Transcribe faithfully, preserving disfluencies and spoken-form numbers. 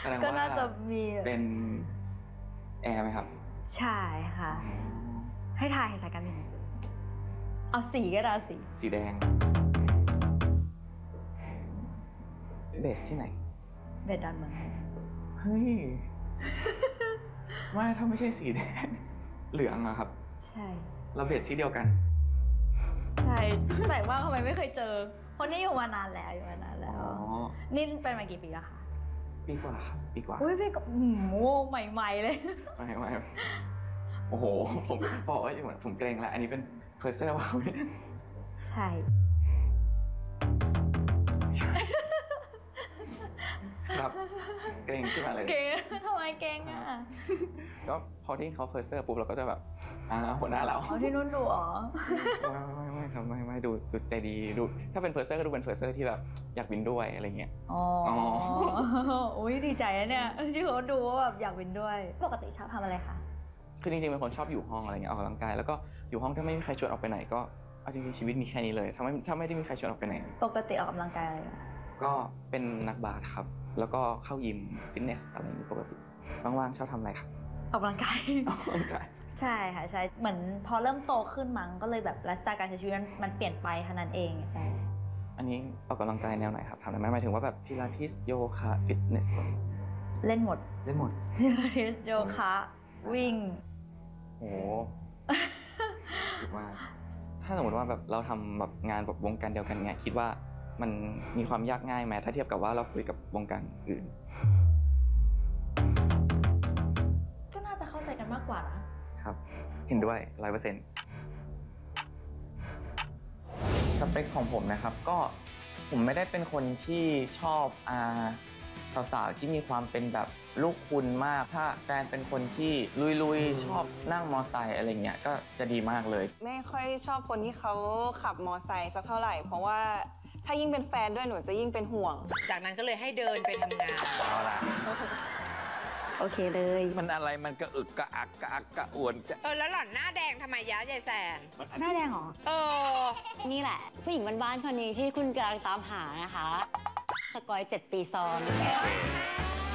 ก็น่าจะมีเป็นแอร์ไหมครับใช่ค่ะให้ทายสายการบินเอาสีก็ได้สีสีแดงเบสที่ไหนเบสดอนเมืองเฮ้ยไม่ถ้าไม่ใช่สีแดงเหลืองอะครับใช่เราเบสที่เดียวกันใช่แต่ว่าทำไมไม่เคยเจอคนนี้อยู่มานานแล้วอยู่มานานแล้วนี่เป็นมากี่ปีแล้วคะปีกว่าครับปีกว่าอุ้ยปีกว่าโอ้ใหม่ๆเลยไม่ไม่โอ้โหผมบอกว่าเหมือนผมเกรงแล้วอันนี้เป็นเพอร์เซอร์ว่าใช่ครับเกรงขึ้นมาเลยเกรงทำไมเกรงอ่ะก็พอที่เขาเพอร์เซอร์ปุ๊บเราก็จะแบบอ่าหัวหน้าเราที่นู่นดูอ๋อไม่ไม่ไม่ครับไม่ไม่ดูดูใจดีดูถ้าเป็นเพอร์เซอร์ก็ดูเป็นเพอร์เซอร์ที่แบบอยากบินด้วยอะไรเงี้ยอ๋ออุ้ยดีใจนะเนี่ยที่เขาดูว่าแบบอยากบินด้วยปกติชอบทำอะไรคะคือจริงๆเป็นคนชอบอยู่ห้องอะไรเงี้ยออกกำลังกายแล้วก็อยู่ห้องถ้าไม่มีใครชวนออกไปไหนก็เอาจริงๆชีวิตมีแค่นี้เลยถ้าไม่ถ้าไม่ได้มีใครชวนออกไปไหนปกติออกกำลังกายอะไรก็เป็นนักบาสครับแล้วก็เข้ายิมฟิตเนสอะไรอย่างนี้ปกติว่างๆชอบทำอะไรครับออกกำลังกายออกกำลังกายใช่ค่ะใช่เหมือนพอเริ่มโตขึ้นมั้งก็เลยแบบไลฟ์สไตล์การใช้ชีวิตมันเปลี่ยนไปเท่านั้นเองใช่อันนี้ออกกำลังกายแนวไหนครับทำได้ไหมหมายถึงว่าแบบพิลาทิสโยคะฟิตเนสเล่นหมดเล่นหมดพิลาทิสโยคะวิ่งโอ้คิดว่าถ้าสมมติว่าแบบเราทำแบบงานแบบวงการเดียวกันเนี่ยคิดว่ามันมีความยากง่ายไหมถ้าเทียบกับว่าเราคุยกับวงการอื่นก็น่าจะเข้าใจกันมากกว่านะครับเห็นด้วยร้อยเปอร์เซ็นต์สเปคของผมนะครับก็ผมไม่ได้เป็นคนที่ชอบอ่าสาวๆที่มีความเป็นแบบลูกคุณมากถ้าแฟนเป็นคนที่ลุยๆชอบนั่งมอไซค์อะไรเงี้ยก็จะดีมากเลยไม่ค่อยชอบคนที่เขาขับมอไซค์สักเท่าไหร่เพราะว่าถ้ายิ่งเป็นแฟนด้วยหนูจะยิ่งเป็นห่วงจากนั้นก็เลยให้เดินไปทำงานเอาล่ะโอเคเลยมันอะไรมันกระอึกกระอักกระอักกระอ่วนจะเออแล้วหล่อนหน้าแดงทำไมยะยายแสนหน้าแดงเหรอเออนี่แหละผู้หญิงบ้านๆคนนี้ที่คุณกำลังตามหานะคะสกอยเจ็ดปีซ้อน